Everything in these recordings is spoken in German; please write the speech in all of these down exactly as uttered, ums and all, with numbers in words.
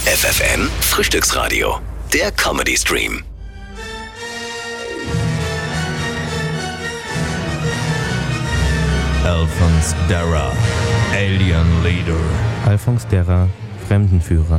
F F N Frühstücksradio, der Comedy Stream. Alphonse Darra, Alien Leader. Alphonse Darra, Fremdenführer.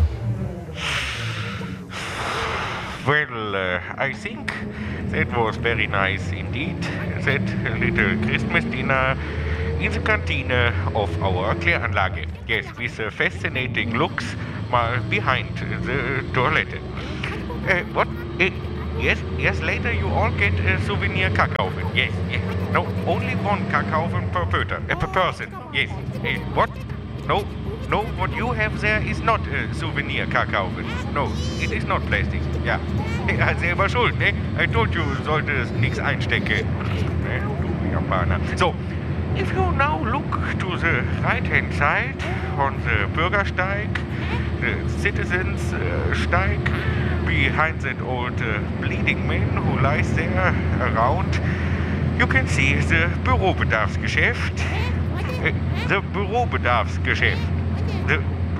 Well, uh, I think that was very nice indeed. That little Christmas dinner in the canteen of our Kläranlage. Yes, with uh, fascinating looks uh, behind the toilet. Uh, what? Uh, yes, yes, later you all get a souvenir Kackhaufen. Yes, yes. No, only one Kackhaufen per, per, uh, per person. Yes. Uh, what? No. No, what you have there is not a souvenir Kackhaufen. No, it is not plastic. Ja. Ja, selber schuld, ne? I told you, du solltest nichts einstecken. Ne? Du Japaner. So, if you now look to the right-hand side on the Bürgersteig, the citizens uh, steig, behind that old uh, bleeding man who lies there around, you can see the Bürobedarfsgeschäft. Uh, the Bürobedarfsgeschäft. The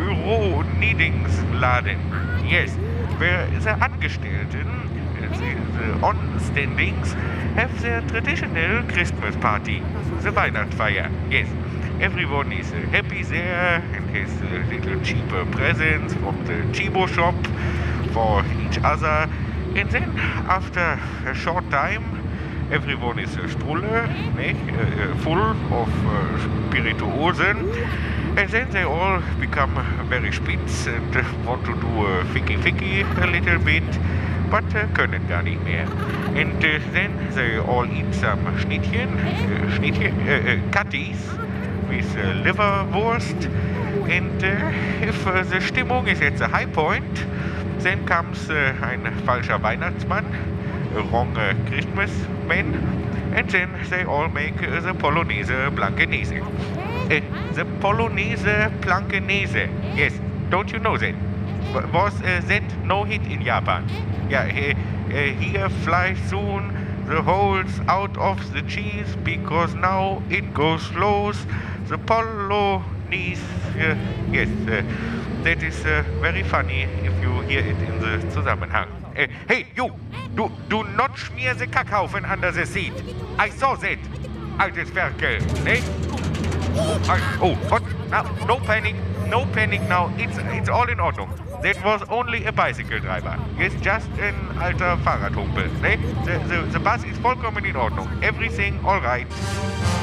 Büro-Needingsladen. Yes, where the Angestellten, the, the on-standings, have their traditional Christmas party, the Weihnachtsfeier. Yes, everyone is uh, happy there and has uh, little cheaper presents from the Chibo shop for each other. And then, after a short time, everyone is uh, strulle, ne? uh, full of uh, spirituosen. And then they all become very spitz and want to do a ficky-ficky a little bit, but uh, können gar nicht mehr. And uh, then they all eat some Schnittchen, uh, Schnittchen, uh, uh, Kattis with uh, Liverwurst. And uh, if uh, the Stimmung is at the high point, then comes uh, ein falscher Weihnachtsmann, a wrong uh, Christmas man, and then they all make uh, the Polonaise Blankenese. Uh, the Polonaise Blankenese. Yes, don't you know that? W- was uh, that no hit in Japan? Yeah, uh, uh, here fly soon the holes out of the cheese because now it goes slow. The Polonaise. Uh, yes, uh, that is uh, very funny if you hear it in the Zusammenhang. Uh, hey, you! Do, do not smear the Kackhaufen under the seat. I saw that. Altes Ferkel, eh? Oh, oh, what? Now, no panic, no panic now. It's it's all in Ordnung. That was only a bicycle driver. Yes, just an alter Fahrradhumpel, ne? The, the, the bus is vollkommen in Ordnung. Everything all right.